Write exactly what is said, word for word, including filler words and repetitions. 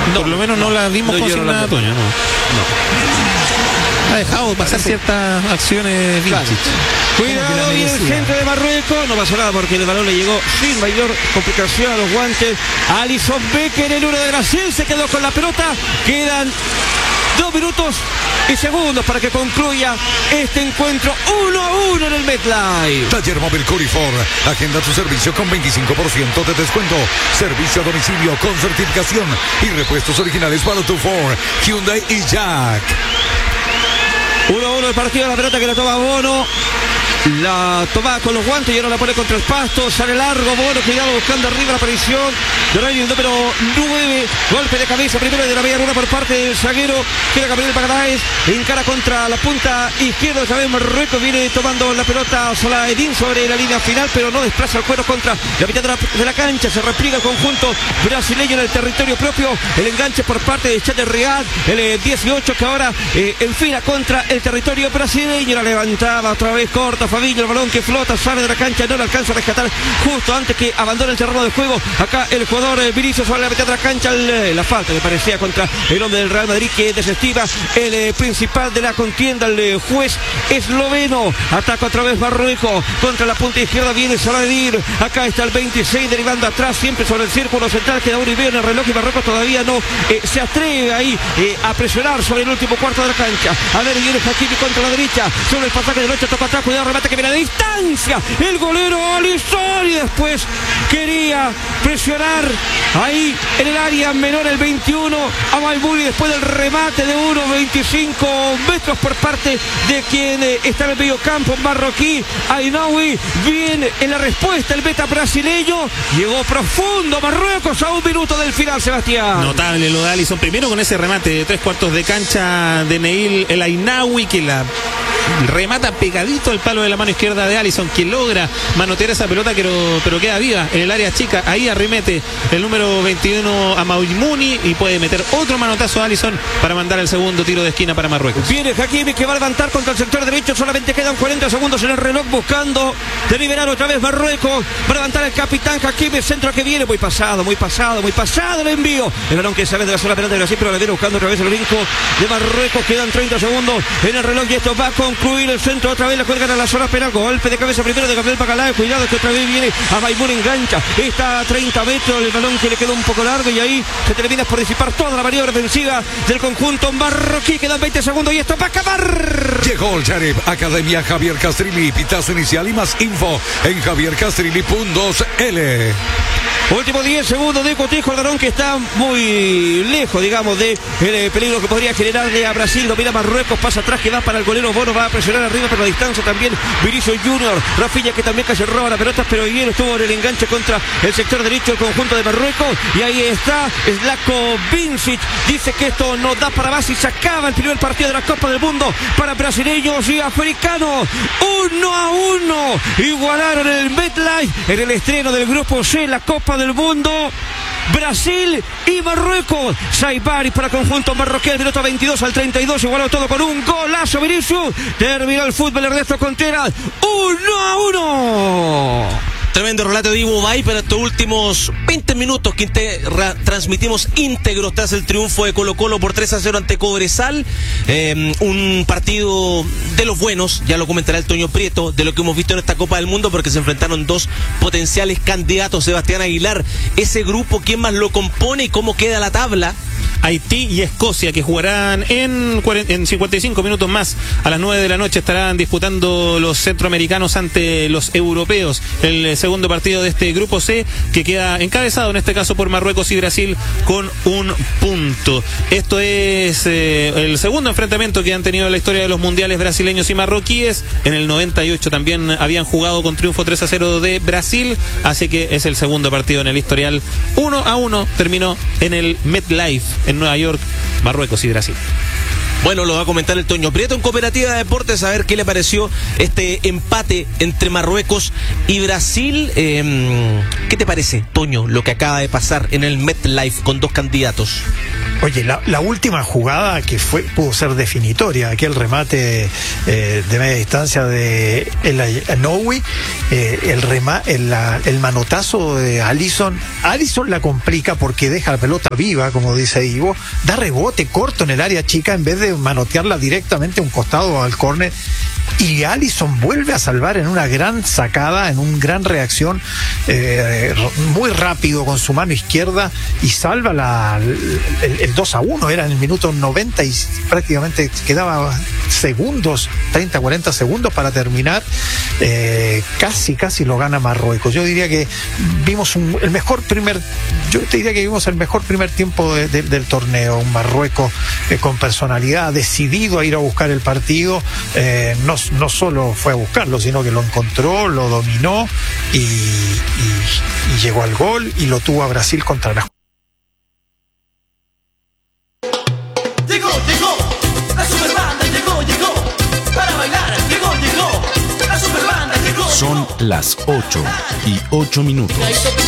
No, por lo menos no, no la vimos no, consignada, Toño, no. no. Ha dejado pasar ciertas acciones Vinicius. Cuidado, y el centro de Marruecos. No pasó nada porque el balón le llegó sin mayor complicación a los guantes. Alisson Becker, el uno de Brasil, se quedó con la pelota. Quedan dos minutos y segundos para que concluya este encuentro uno a uno en el MetLife. Taller Móvil Corifor. Agenda tu servicio con veinticinco por ciento de descuento. Servicio a domicilio con certificación y repuestos originales para tu Ford, Hyundai y Jack. uno a uno el partido, la pelota que la toma Bono. La toma con los guantes y ahora la pone contra el pasto. Sale largo, Bono, cuidado, buscando arriba la aparición de Rey, el número nueve. Golpe de cabeza primero de la media luna por parte del zaguero. Queda Gabriel Magaláes. Encara contra la punta izquierda. Otra vez Marruecos viene tomando la pelota Salah-Eddin sobre la línea final, pero no desplaza el cuero contra la mitad de la, de la cancha. Se repliega el conjunto brasileño en el territorio propio. El enganche por parte de Chade Riad, el eh, dieciocho, que ahora eh, enfila contra el territorio brasileño. La levantaba otra vez corta Fabinho, el balón que flota, sale de la cancha, no lo alcanza a rescatar justo antes que abandone el terreno de juego. Acá el jugador eh, Vinicius sobre la mitad de la cancha, el, eh, la falta que parecía contra el hombre del Real Madrid, que desestima el eh, principal de la contienda, el eh, juez esloveno. Ataca otra vez Marruecos contra la punta izquierda, viene Salah-Eddin. Acá está el veintiséis derivando atrás, siempre sobre el círculo central, queda uno y medio en el reloj y Marruecos todavía no eh, se atreve ahí eh, a presionar sobre el último cuarto de la cancha. A ver, viene Hakimi contra la derecha, sobre el pasaje del ocho, toca atrás, cuidado, remate que viene a distancia, el golero Alisson, y después quería presionar ahí en el área menor el veintiuno a Maibuli, después del remate de uno coma veinticinco metros por parte de quien eh, está en el medio campo marroquí, Ainaoui. Bien en la respuesta el beta brasileño, llegó profundo Marruecos a un minuto del final, Sebastián. Notable lo de Alisson, primero con ese remate de tres cuartos de cancha de Neil El Ainaoui, que la remata pegadito al palo de la mano izquierda de Alisson, que logra manotear esa pelota, pero, pero queda viva en el área chica. Ahí arremete el número veintiuno a Maimouni y puede meter otro manotazo a Alisson para mandar el segundo tiro de esquina para Marruecos. Viene Hakimi, que va a levantar contra el sector derecho, solamente quedan cuarenta segundos en el reloj, buscando deliberar otra vez Marruecos. Va a levantar el capitán Hakimi, centro que viene, muy pasado, muy pasado, muy pasado el envío. El balón que sale de la zona penal de Brasil, pero le viene buscando otra vez el brinco de Marruecos. Quedan treinta segundos en el reloj y esto va a concluir. El centro otra vez la cuelgan a la zona penal. Golpe de cabeza primero de Gabriel Magaláes. Cuidado que otra vez viene a Maimouni, engancha. Está a treinta metros. El balón que le quedó un poco largo y ahí se termina por disipar toda la maniobra defensiva del conjunto marroquí. Quedan veinte segundos y esto va a acabar. Llegó el Jareb, Academia Javier Castrilli. Pitazo inicial y más info en javier castrilli punto c l. Último diez segundos de cotejo, el balón que está muy lejos, digamos, de el peligro que podría generarle a Brasil. Domina Marruecos, pasa atrás, que va para el golero Bono, va a presionar arriba, pero a distancia también Vinicius Junior. Rafinha, que también casi roba la pelota, pero bien estuvo en el enganche contra el sector derecho del conjunto de Marruecos. Y ahí está Zlatko Vincic, dice que esto no da para más y se acaba el primer partido de la Copa del Mundo para brasileños y africanos. Uno a uno, igualaron el MetLife en el estreno del grupo C, la Copa del Mundo. Brasil y Marruecos. Saibari para el conjunto marroquí, el minuto veintidós al treinta y dos, igualó todo con un golazo Vinicius. Terminó el fútbol, Ernesto Contreras, uno a uno. Tremendo relato de Ivo Bay para estos últimos veinte minutos que te transmitimos íntegros tras el triunfo de Colo Colo por tres a cero ante Cobresal. Eh, un partido de los buenos, ya lo comentará el Toño Prieto, de lo que hemos visto en esta Copa del Mundo, porque se enfrentaron dos potenciales candidatos. Sebastián Aguilar, ese grupo, ¿quién más lo compone y cómo queda la tabla? Haití y Escocia, que jugarán en, en cincuenta y cinco minutos más. A las nueve de la noche estarán disputando los centroamericanos ante los europeos el segundo partido de este grupo C, que queda encabezado en este caso por Marruecos y Brasil con un punto. Esto es eh, el segundo enfrentamiento que han tenido en la historia de los mundiales brasileños y marroquíes. En el noventa y ocho también habían jugado con triunfo tres a cero de Brasil, así que es el segundo partido en el historial. Uno a uno terminó en el MetLife en Nueva York, Marruecos y Brasil. Bueno, lo va a comentar el Toño Prieto en Cooperativa de Deportes, a ver qué le pareció este empate entre Marruecos y Brasil. Eh, ¿Qué te parece, Toño, lo que acaba de pasar en el MetLife con dos candidatos? Oye, la, la última jugada que fue pudo ser definitoria, aquel remate eh, de media distancia de El Ainoui, eh, el, rema, el, la, el manotazo de Alisson. Alisson la complica porque deja la pelota viva, como dice Ivo, da rebote corto en el área chica en vez de manotearla directamente a un costado al córner. Y Alisson vuelve a salvar en una gran sacada, en una gran reacción, eh, muy rápido con su mano izquierda, y salva la, el, el dos a uno. Era en el minuto noventa y prácticamente quedaba segundos, treinta, cuarenta segundos para terminar. Eh, casi, casi lo gana Marruecos. Yo diría que vimos un, el mejor primer, yo te diría que vimos el mejor primer tiempo de, de, del torneo. Un Marruecos eh, con personalidad, decidido a ir a buscar el partido. Eh, no no solo fue a buscarlo, sino que lo encontró, lo dominó y, y, y llegó al gol y lo tuvo a Brasil contra la... Llegó, llegó, la superbanda llegó, llegó, para bailar, llegó, llegó, la superbanda llegó. Son las ocho y ocho minutos.